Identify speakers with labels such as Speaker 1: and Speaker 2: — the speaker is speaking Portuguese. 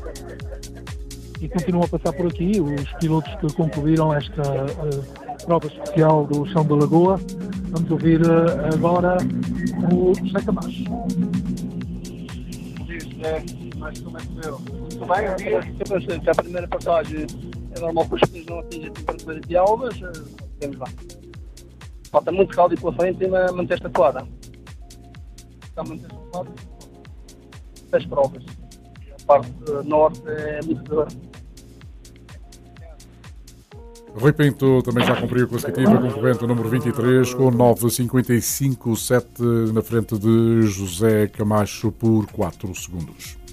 Speaker 1: E continuam a passar por aqui os pilotos que concluíram esta prova especial do Chão da Lagoa. Vamos ouvir agora o José Camacho. Mas como é que deu? Muito bem, a primeira passagem é normal que os pneus não atingem a temperatura ideal, mas temos lá. Falta muito caldo pela frente e manter-se atuada. Está a manter-se atuada das provas. A parte norte é muito dura.
Speaker 2: Rui Pinto também já cumpriu a classificativa, concorrente o número 23, com 9,55,7 na frente de José Camacho por 4 segundos.